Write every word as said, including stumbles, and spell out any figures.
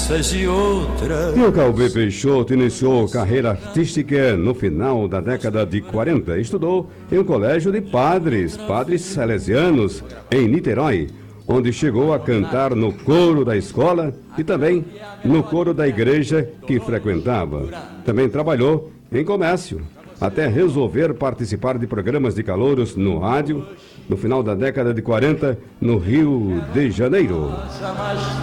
promessas de outra. E o Calbi Peixoto iniciou carreira artística no final da década de quarenta. Estudou em um colégio de padres, padres salesianos, em Niterói, onde chegou a cantar no coro da escola e também no coro da igreja que frequentava. Também trabalhou em comércio, até resolver participar de programas de calouros no rádio, no final da década de quarenta, no Rio de Janeiro.